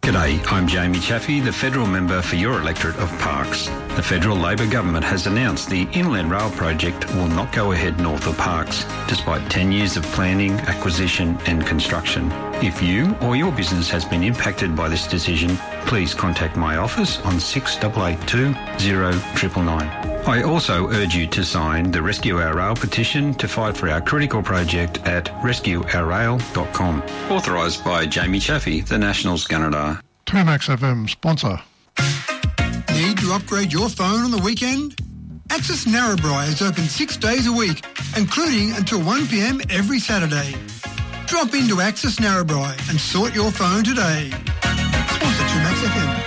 G'day, I'm Jamie Chaffey, the Federal Member for your electorate of Parks. The Federal Labor Government has announced the Inland Rail project will not go ahead north of Parks, despite 10 years of planning, acquisition and construction. If you or your business has been impacted by this decision, please contact my office on 6882 0999. I also urge you to sign the Rescue Our Rail petition to fight for our critical project at rescueourrail.com. Authorised by Jamie Chaffey, the Nationals Gunnedah. 2Max FM sponsor. Need to upgrade your phone on the weekend? Access Narrabri is open 6 days a week, including until 1 p.m. every Saturday. Drop into Access Narrabri and sort your phone today. Sponsor 2Max FM.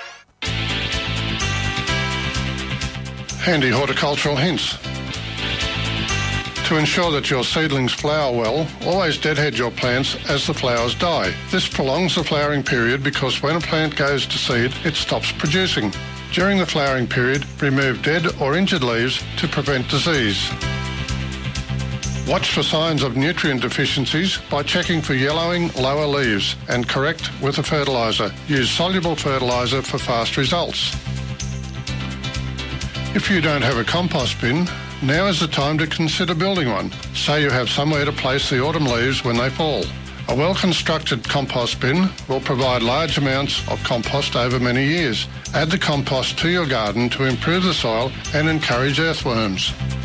Handy horticultural hints. To ensure that your seedlings flower well, always deadhead your plants as the flowers die. This prolongs the flowering period because when a plant goes to seed, it stops producing. During the flowering period, remove dead or injured leaves to prevent disease. Watch for signs of nutrient deficiencies by checking for yellowing lower leaves and correct with a fertiliser. Use soluble fertiliser for fast results. If you don't have a compost bin, now is the time to consider building one. Say you have somewhere to place the autumn leaves when they fall. A well-constructed compost bin will provide large amounts of compost over many years. Add the compost to your garden to improve the soil and encourage earthworms.